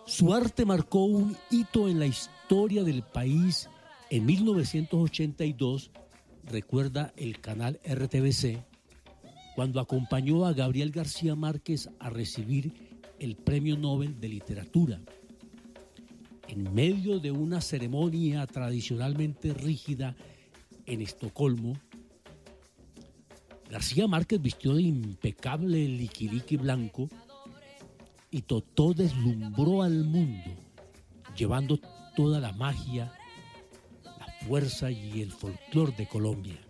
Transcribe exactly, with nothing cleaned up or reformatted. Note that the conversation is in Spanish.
Su arte marcó un hito en la historia del país. En mil novecientos ochenta y dos, recuerda el canal R T V C, cuando acompañó a Gabriel García Márquez a recibir el Premio Nobel de Literatura. En medio de una ceremonia tradicionalmente rígida en Estocolmo, García Márquez vistió de impecable liquiliqui blanco y Totó deslumbró al mundo, llevando toda la magia, la fuerza y el folclor de Colombia.